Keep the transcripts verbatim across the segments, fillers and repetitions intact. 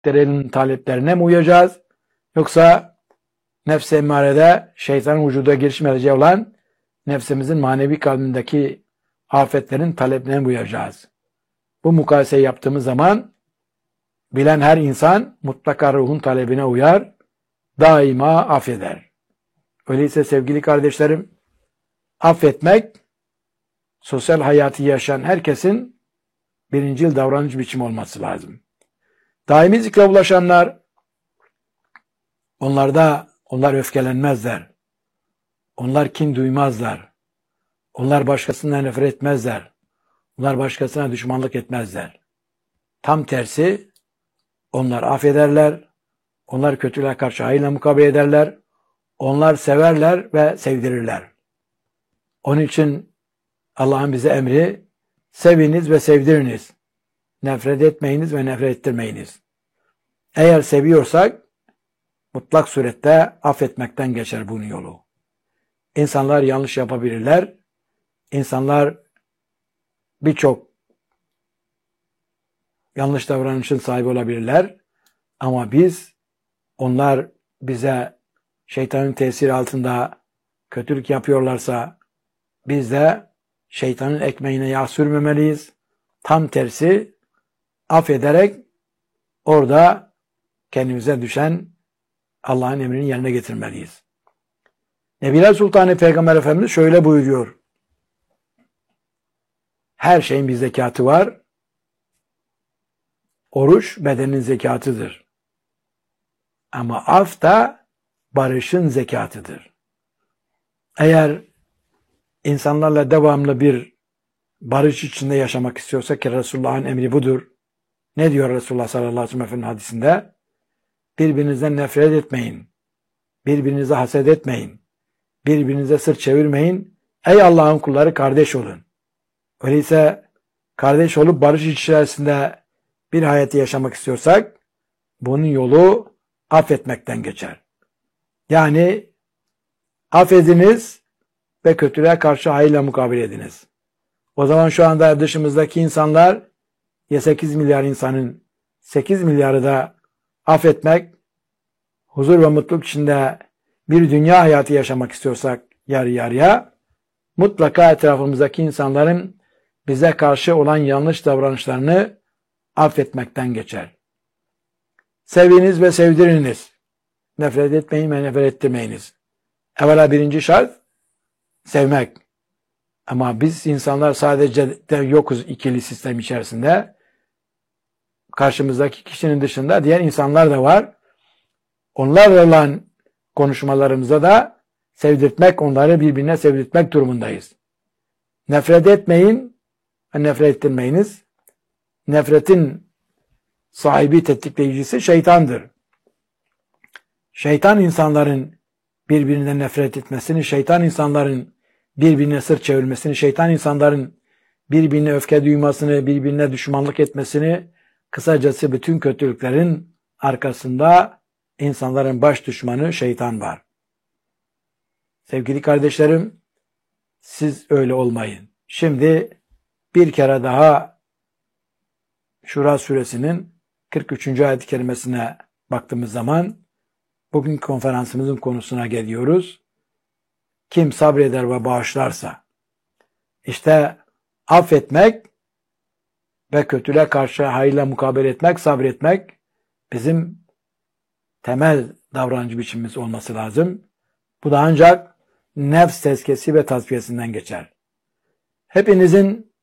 nefslerin taleplerine mi uyacağız? Yoksa nefs-i emmarede şeytanın vücuda giriş merci olan nefsimizin manevi kalbindeki afetlerin taleplerine mi uyacağız? Bu mukayeseyi yaptığımız zaman bilen her insan mutlaka ruhun talebine uyar, daima affeder. Öyleyse sevgili kardeşlerim, affetmek, sosyal hayatı yaşayan herkesin birincil davranış biçimi olması lazım. Daimi zikre ulaşanlar, onlarda onlar öfkelenmezler. Onlar kin duymazlar. Onlar başkasından nefret etmezler. Onlar başkasına düşmanlık etmezler. Tam tersi, onlar affederler. Onlar kötülüğe karşı hayırla mukabele ederler. Onlar severler ve sevdirirler. Onun için Allah'ın bize emri, seviniz ve sevdiriniz. Nefret etmeyiniz ve nefret ettirmeyiniz. Eğer seviyorsak, mutlak surette affetmekten geçer bunun yolu. İnsanlar yanlış yapabilirler. İnsanlar birçok yanlış davranışın sahibi olabilirler. Ama biz, onlar bize şeytanın tesiri altında kötülük yapıyorlarsa, biz de şeytanın ekmeğine yağ sürmemeliyiz. Tam tersi, affederek orada kendimize düşen Allah'ın emrini yerine getirmeliyiz. Nebiler Sultanı Peygamber Efendimiz şöyle buyuruyor. Her şeyin bir zekatı var. Oruç bedenin zekatıdır. Ama af da barışın zekatıdır. Eğer insanlarla devamlı bir barış içinde yaşamak istiyorsa ki Resulullah'ın emri budur. Ne diyor Resulullah sallallahu aleyhi ve sellem hadisinde? Birbirinizden nefret etmeyin. Birbirinize haset etmeyin. Birbirinize sırt çevirmeyin. Ey Allah'ın kulları, kardeş olun. Öyleyse kardeş olup barış içerisinde bir hayatı yaşamak istiyorsak bunun yolu affetmekten geçer. Yani affediniz ve kötülüğe karşı hayırla mukabele ediniz. O zaman şu anda dışımızdaki insanlar ya sekiz milyar insanın sekiz milyarı da affetmek, huzur ve mutluluk içinde bir dünya hayatı yaşamak istiyorsak yarı yarıya, mutlaka etrafımızdaki insanların bize karşı olan yanlış davranışlarını affetmekten geçer. Seviniz ve sevdiriniz. Nefret etmeyin ve nefret ettirmeyiniz. Evvela birinci şart sevmek. Ama biz insanlar sadece de yokuz ikili sistem içerisinde. Karşımızdaki kişinin dışında diğer insanlar da var. Onlarla olan konuşmalarımızda da sevdirtmek, onları birbirine sevdirtmek durumundayız. Nefret etmeyin ve nefret ettirmeyiniz. Nefretin sahibi, tetikleyicisi şeytandır. Şeytan insanların birbirine nefret etmesini, şeytan insanların birbirine sırt çevirmesini, şeytan insanların birbirine öfke duymasını, birbirine düşmanlık etmesini, kısacası bütün kötülüklerin arkasında insanların baş düşmanı şeytan var. Sevgili kardeşlerim, siz öyle olmayın. Şimdi bir kere daha Şura suresinin kırk üçüncü ayet-i kerimesine baktığımız zaman bugünkü konferansımızın konusuna geliyoruz. Kim sabreder ve bağışlarsa, işte affetmek ve kötülüğe karşı hayırla mukabele etmek, sabretmek bizim temel davranış biçimimiz olması lazım. Bu da ancak nefs tezkiyesi ve tasfiyesinden geçer. Hepinizin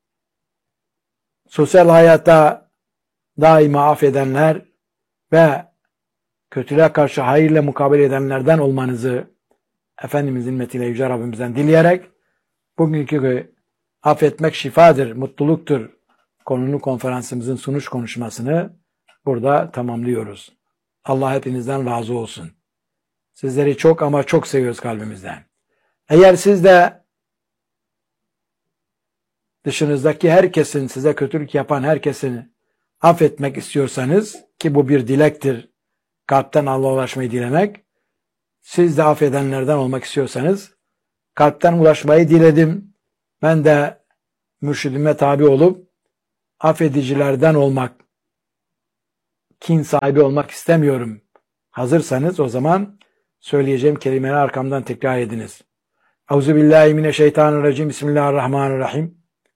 sosyal hayatta daima affedenler ve kötülüğe karşı hayırla mukabele edenlerden olmanızı Efendimizin himmetiyle Yüce Rabbimizden dileyerek bugünkü affetmek şifadır, mutluluktur konulu konferansımızın sunuş konuşmasını burada tamamlıyoruz. Allah hepinizden razı olsun. Sizleri çok ama çok seviyoruz kalbimizden. Eğer siz de dışınızdaki herkesin, size kötülük yapan herkesin affetmek istiyorsanız, ki bu bir dilektir, kalpten Allah'a ulaşmayı dilemek, siz de affedenlerden olmak istiyorsanız, kalpten ulaşmayı diledim, ben de mürşidime tabi olup affedicilerden olmak kin sahibi olmak istemiyorum. Hazırsanız o zaman söyleyeceğim kelimeleri arkamdan tekrar ediniz. Euzubillahimineşşeytanirracim. Bismillahirrahmanirrahim.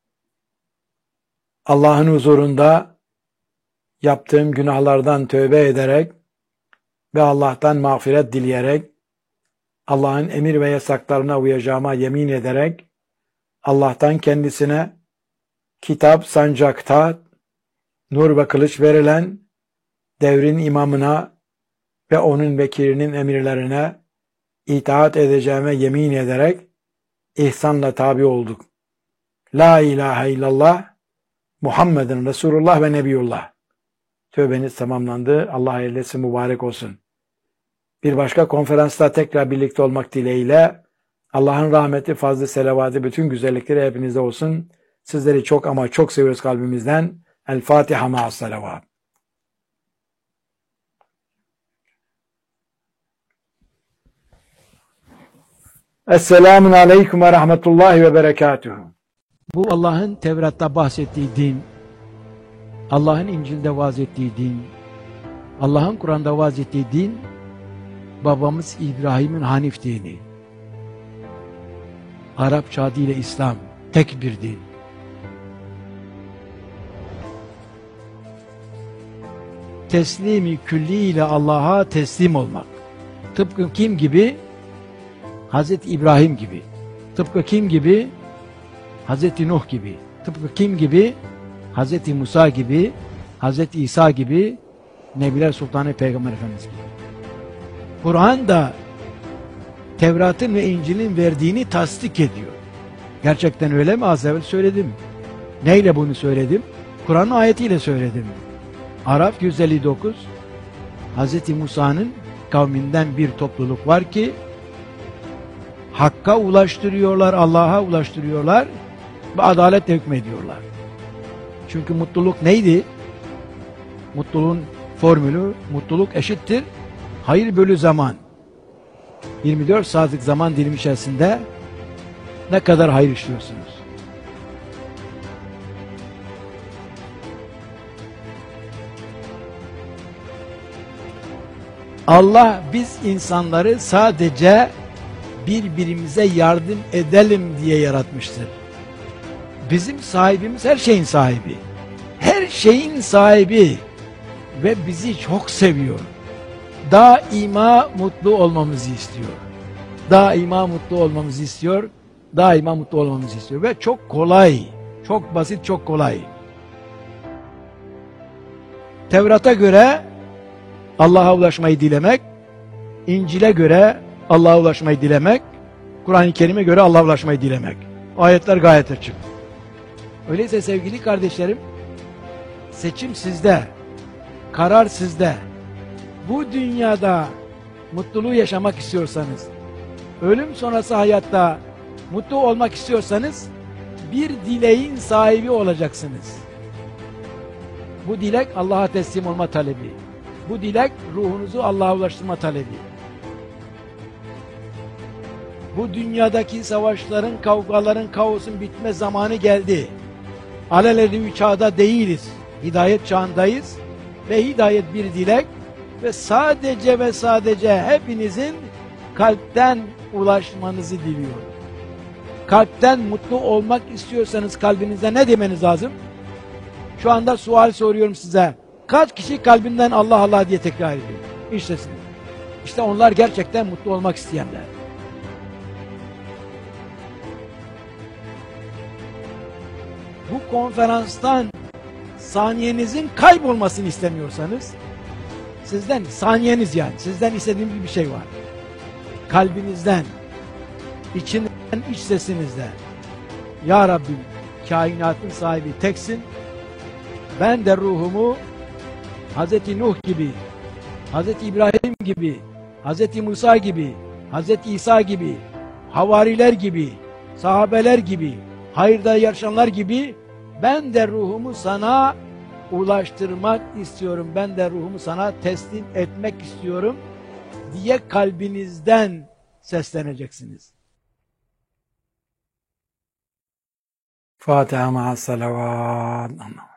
Allah'ın huzurunda yaptığım günahlardan tövbe ederek ve Allah'tan mağfiret dileyerek, Allah'ın emir ve yasaklarına uyacağıma yemin ederek, Allah'tan kendisine kitap, sancak, taht, nur ve kılıç verilen devrin imamına ve onun vekilinin emirlerine itaat edeceğime yemin ederek ihsanla tabi olduk. La ilahe illallah, Muhammedun Resulullah ve Nebiyullah. Tövbeniz tamamlandı. Allah eylesin, mübarek olsun. Bir başka konferansta tekrar birlikte olmak dileğiyle Allah'ın rahmeti, fazla selavatı, bütün güzellikleri hepinizde olsun. Sizleri çok ama çok seviyoruz kalbimizden. El Fatiha ma'as salavat. Esselamun aleyküm ve rahmetullahi ve berekatuhu. Bu Allah'ın Tevrat'ta bahsettiği din, Allah'ın İncil'de vaaz ettiği din, Allah'ın Kur'an'da vaaz ettiği din, babamız İbrahim'in Hanif dini. Arapça adıyla İslam, tek bir din. Teslimi külli ile Allah'a teslim olmak. Tıpkı kim gibi? Hazreti İbrahim gibi. Tıpkı kim gibi? Hazreti Nuh gibi. Tıpkı kim gibi? Hazreti Musa gibi, Hazreti İsa gibi, Nebiler Sultanı Peygamber Efendimiz gibi. Kur'an da Tevrat'ın ve İncil'in verdiğini tasdik ediyor. Gerçekten öyle mi? Az evvel söyledim. Neyle bunu söyledim? Kur'an ayetiyle söyledim. Araf yüz elli dokuz, Hazreti Musa'nın kavminden bir topluluk var ki Hakk'a ulaştırıyorlar, Allah'a ulaştırıyorlar ve adaletle hükmediyorlar. Çünkü mutluluk neydi? Mutluluğun formülü, mutluluk eşittir hayır bölü zaman. yirmi dört saatlik zaman dilimi içerisinde ne kadar hayır işliyorsunuz? Allah biz insanları sadece birbirimize yardım edelim diye yaratmıştır. Bizim sahibimiz her şeyin sahibi. Her şeyin sahibi ve bizi çok seviyor. Daima mutlu olmamızı istiyor. Daima mutlu olmamızı istiyor. Daima mutlu olmamızı istiyor. Ve çok kolay, çok basit, çok kolay. Tevrat'a göre Allah'a ulaşmayı dilemek, İncil'e göre Allah'a ulaşmayı dilemek, Kur'an-ı Kerim'e göre Allah'a ulaşmayı dilemek. Ayetler gayet açık. Öyleyse sevgili kardeşlerim, seçim sizde, karar sizde. Bu dünyada mutluluğu yaşamak istiyorsanız, ölüm sonrası hayatta mutlu olmak istiyorsanız, bir dileğin sahibi olacaksınız. Bu dilek Allah'a teslim olma talebi. Bu dilek ruhunuzu Allah'a ulaştırma talebi. Bu dünyadaki savaşların, kavgaların, kaosun bitme zamanı geldi. Alelade bir çağda değiliz. Hidayet çağındayız. Ve hidayet bir dilek. Ve sadece ve sadece hepinizin kalpten ulaşmanızı diliyor. Kalpten mutlu olmak istiyorsanız kalbinize ne demeniz lazım? Şu anda sual soruyorum size. Kaç kişi kalbinden Allah Allah diye tekrar ediyor? İşte, işte onlar gerçekten mutlu olmak isteyenler. Bu konferanstan saniyenizin kaybolmasını istemiyorsanız, sizden saniyeniz yani, sizden istediğimiz bir şey var. Kalbinizden, içinden, iç sesinizde. Ya Rabbim, kainatın sahibi teksin. Ben de ruhumu Hazreti Nuh gibi, Hazreti İbrahim gibi, Hazreti Musa gibi, Hazreti İsa gibi, havariler gibi, sahabeler gibi, hayırda yarışanlar gibi ben de ruhumu sana ulaştırmak istiyorum. Ben de ruhumu sana teslim etmek istiyorum diye kalbinizden sesleneceksiniz. Fatiha ma'as salavat.